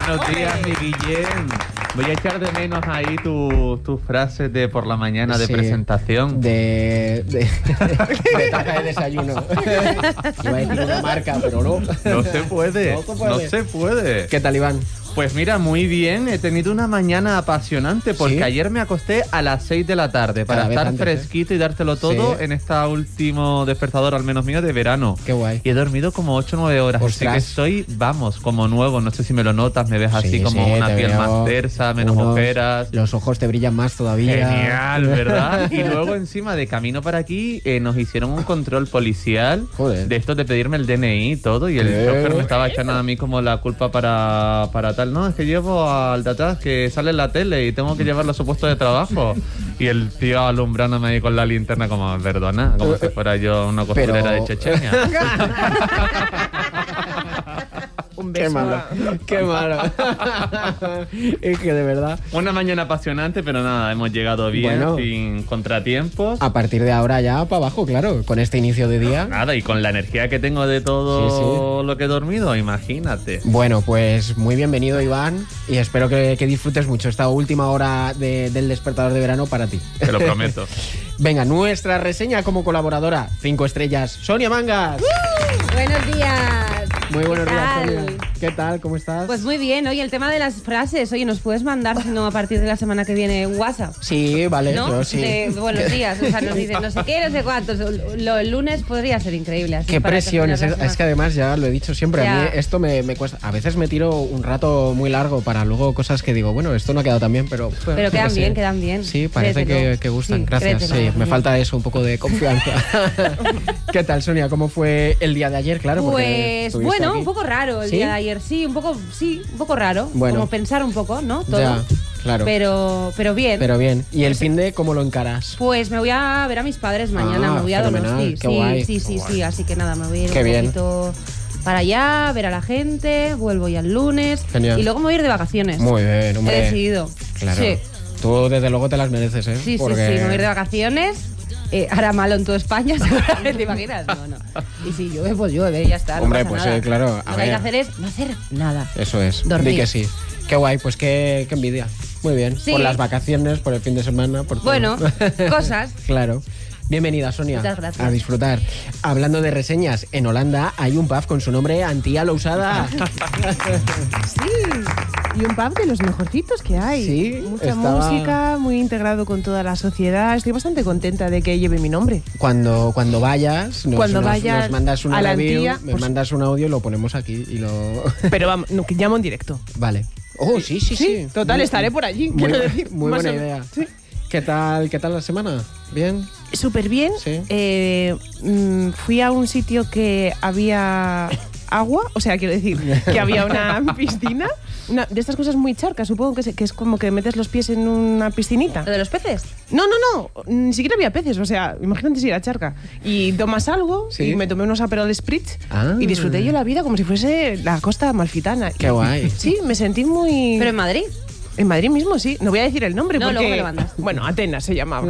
Buenos días, mi Guillén. Voy a echar de menos ahí tus frases de por la mañana de presentación. De taza de desayuno. Iba a decir una marca, pero no. No se puede. No se puede. ¿Qué tal, Iván? Pues mira, muy bien. He tenido una mañana apasionante porque ¿Sí? ayer me acosté a las 6 de la tarde para Cada vez estar antes, fresquito y dártelo todo Sí. en esta último despertador, al menos mío, de verano. Qué guay. Y he dormido como 8 o 9 horas. Ostras. Así que estoy, vamos, como nuevo. No sé si me lo notas, me ves así Sí, como sí, una te piel veo más tersa, menos ojeras. Los ojos te brillan más todavía. Genial, ¿verdad? Y luego encima de camino para aquí nos hicieron un control policial. Joder. De estos de pedirme el DNI y todo. Y el chofer me estaba echando a mí como la culpa para tal. No, es que llevo al de atrás que sale en la tele y tengo que llevarlo a su puesto de trabajo. Y el tío alumbrándome ahí con la linterna como, perdona, como si fuera yo una costurera de Chechenia. Un beso. Qué malo, qué malo. Es que de verdad. Una mañana apasionante, pero nada, hemos llegado bien, Bueno. sin contratiempos. A partir de ahora ya para abajo, claro, con este inicio de día. Nada, y con la energía que tengo de todo Sí, lo que he dormido, imagínate. Bueno, pues muy bienvenido, Iván, y espero que disfrutes mucho esta última hora del despertador de verano para ti. Te lo prometo. Venga, nuestra reseña como colaboradora, 5 estrellas, Sonia Mangas. Buenos días. Muy buenos ¿Qué días, tal? Sonia. ¿Qué tal? ¿Cómo estás? Pues muy bien, oye, el tema de las frases, oye, ¿nos puedes mandar, si no, a partir de la semana que viene un WhatsApp? Sí, vale, ¿No? yo sí. De buenos días, o sea, nos dicen no sé qué, no sé cuántos. El lunes podría ser increíble. Así Qué para presión, terminar la es semana. que además ya lo he dicho siempre, Ya. a mí esto me cuesta. A veces me tiro un rato muy largo para luego cosas que digo, bueno, esto no ha quedado tan bien, pero... Pero yo quedan qué sé. bien, quedan bien. Sí, parece Créetelo. que gustan, Sí, gracias. créetelo. Sí, me falta eso, un poco de confianza. ¿Qué tal, Sonia? ¿Cómo fue el día de ayer? Claro, porque Pues estuviste bueno, aquí. un poco raro el ¿Sí? día de ayer, sí, un poco raro. Bueno. Como pensar un poco, ¿no? Todo. Ya, claro. Pero bien. Pero bien. ¿Y el fin de cómo lo encaras? Pues me voy a ver a mis padres mañana, me voy a fenomenal, Donosti. qué guay. Sí, así que nada, me voy a ir Qué un bien. poquito para allá, ver a la gente, vuelvo ya el lunes. Genial. Y luego me voy a ir de vacaciones. Muy bien, hombre. He decidido. Claro. Sí, Tú desde luego te las mereces, ¿eh? sí, Porque- me voy a ir de vacaciones. Hará malo en toda España, seguramente, ¿te imaginas? No. Y si llueve, pues llueve, ya está. Hombre, no pasa pues nada. claro, a Lo que hay que ver. hacer es no hacer nada. Eso es. Dormir. Di que sí. Qué guay, pues qué envidia. Muy bien. Sí. Por las vacaciones, por el fin de semana, por todo. Bueno, cosas. Claro. Bienvenida, Sonia. Muchas gracias. A disfrutar. Hablando de reseñas, en Holanda hay un pub con su nombre Antía la Usada. Sí. Y un pub de los mejorcitos que hay. Sí, Mucha estaba- música, muy integrado con toda la sociedad. Estoy bastante contenta de que lleve mi nombre. Cuando vayas, Cuando vayas nos mandas una a la review, Antía, me pues- mandas un audio y lo ponemos aquí y lo... Pero vamos, no, que llamo en directo. Vale. Oh, sí. Total, Muy- estaré por allí, Muy, quiero decir. muy más buena o- idea. Sí. ¿Qué tal la semana? ¿Bien? Súper bien. Sí. Fui a un sitio que había agua, o sea, quiero decir, que había una piscina. De estas cosas muy charcas, supongo que es como que metes los pies en una piscinita. ¿Lo de los peces? No, ni siquiera había peces, o sea, imagínate si era charca. Y tomas algo, Sí. y me tomé unos Aperol Spritz Ah. y disfruté yo la vida como si fuese la costa amalfitana. Qué guay. Sí, me sentí muy... Pero en Madrid. En Madrid mismo, sí. No voy a decir el nombre No, porque... luego me lo mandas. Bueno, Atenas se llamaba.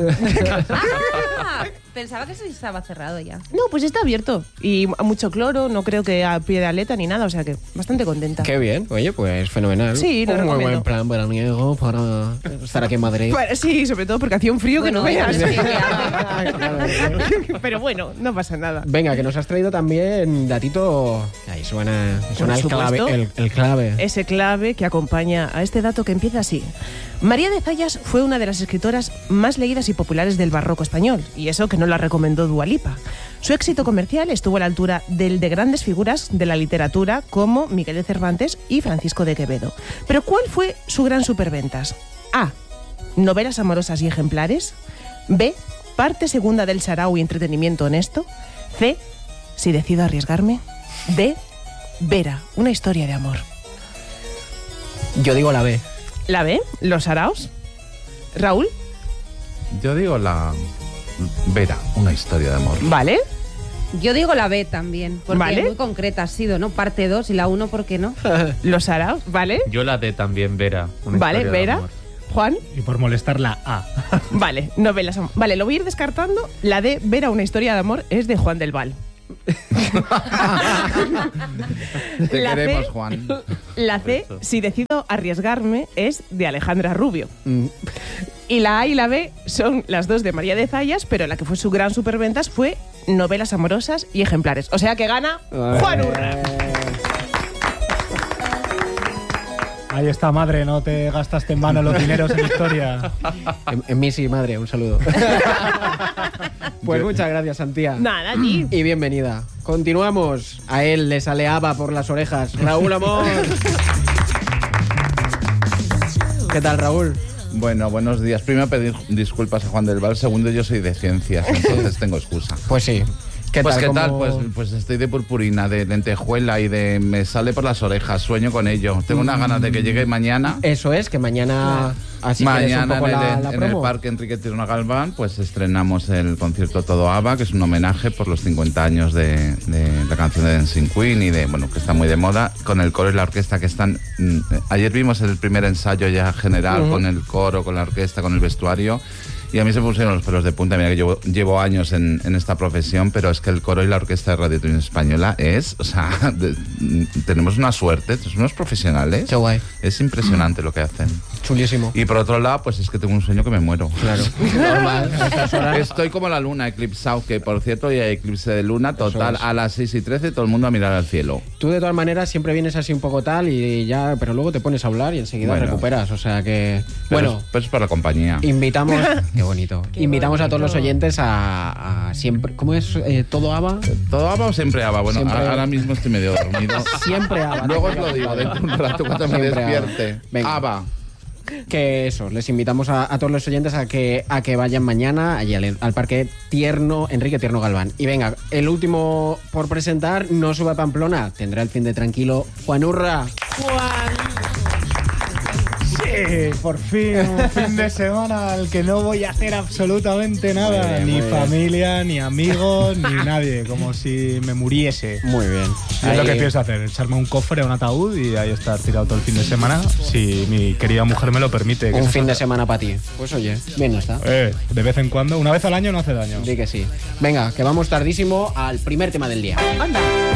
Ah, pensaba que eso estaba cerrado ya. No, pues está abierto. Y mucho cloro, no creo que a pie de aleta ni nada, o sea que bastante contenta. Qué bien. Oye, pues fenomenal. Sí, lo Un muy recomiendo. buen plan veraniego para estar aquí en Madrid. Bueno, sí, sobre todo porque hacía un frío Bueno, que no veas. sí, claro. Claro. Pero bueno, no pasa nada. Venga, que nos has traído también datito... Ahí suena el clave. supuesto. El clave. Ese clave que acompaña a este dato que empieza así. María de Zayas fue una de las escritoras más leídas y populares del barroco español, y eso que no la recomendó Dua Lipa. Su éxito comercial estuvo a la altura del de grandes figuras de la literatura como Miguel de Cervantes y Francisco de Quevedo. Pero ¿cuál fue su gran superventas? A. Novelas amorosas y ejemplares. B. Parte segunda del sarao y entretenimiento honesto. C. Si decido arriesgarme. D. Vera, una historia de amor. Yo digo la B. ¿La B? ¿Los saraos? ¿Raúl? Yo digo la Vera, una historia de amor. ¿Vale? Yo digo la B también, porque Vale. muy concreta ha sido, ¿no? Parte 2 y la 1, ¿por qué no? ¿Los saraos? ¿Vale? Yo la D también, Vera. Una Vale, historia de Vera. amor. Juan. Y por molestar la A. Vale, novelas. Vale, lo voy a ir descartando. La de Vera, una historia de amor, es de Juan del Val. Te La queremos, C. Juan. La C, si decido arriesgarme, es de Alejandra Rubio. Y la A y la B son las dos de María de Zayas, pero la que fue su gran superventas fue Novelas amorosas y ejemplares. O sea que gana Juan Urra. Ahí está, madre, no te gastaste en vano los dineros en historia. En mí sí, madre, un saludo. Pues muchas gracias, Santía. Nada, allí. Y bienvenida. Continuamos. A él le sale haba por las orejas. Raúl Amor. ¿Qué tal, Raúl? Bueno, buenos días. Primero pedir disculpas a Juan del Val. Segundo, yo soy de ciencias, entonces tengo excusa. Pues sí. ¿Qué Pues tal? qué tal, ¿Cómo- pues estoy de purpurina, de lentejuela y de me sale por las orejas, sueño con ello. Tengo unas ganas de que llegue mañana. Eso es, que mañana... Así que es un Mañana poco en, la en el promo. Parque Enrique Tirona Galván pues estrenamos el concierto Todo ABBA, que es un homenaje por los 50 años de la canción de Dancing Queen y de, bueno, que está muy de moda, con el coro y la orquesta que están... ayer vimos el primer ensayo ya general con el coro, con la orquesta, con el vestuario. Y a mí se me pusieron los pelos de punta. Mira que llevo años en esta profesión, pero es que el coro y la orquesta de Radio Televisión Española es... O sea, tenemos una suerte, somos unos profesionales. Qué guay. Es impresionante lo que hacen. Chulísimo. Y por otro lado, pues es que tengo un sueño que me muero. Claro. Normal. A estas horas. Estoy como la luna eclipsado, que por cierto hoy hay eclipse de luna total. es. A las 6:13 todo el mundo a mirar al cielo. Tú de todas maneras siempre vienes así un poco tal y ya, pero luego te pones a hablar y enseguida Bueno. recuperas, o sea que... Pero Bueno, pero es para la compañía. invitamos... Qué bonito. Invitamos a todos los oyentes a siempre... ¿Cómo es? ¿Todo ABBA? ¿Todo ABBA o siempre ABBA? Bueno, Siempre- ahora mismo estoy medio dormido. Siempre ABBA. Luego os lo digo dentro de un rato cuando me Siempre ABBA. despierte. Venga. ABBA. Que eso, les invitamos a todos los oyentes a que vayan mañana allí al Parque Enrique Tierno Galván. Y venga, el último por presentar, no sube a Pamplona, tendrá el fin de tranquilo Juan Urra. Sí, por fin, un fin de semana al que no voy a hacer absolutamente nada. Muy bien, Ni muy bien. familia, ni amigos, ni nadie. Como si me muriese. Muy bien. Y es lo que Ahí- pienso hacer, echarme un cofre a un ataúd y ahí estar tirado todo el fin de semana, si mi querida mujer me lo permite. que Un eso fin de sea- semana para ti. Pues oye, bien no está. De vez en cuando, una vez al año no hace daño. Di que sí. Venga, que vamos tardísimo al primer tema del día. Anda.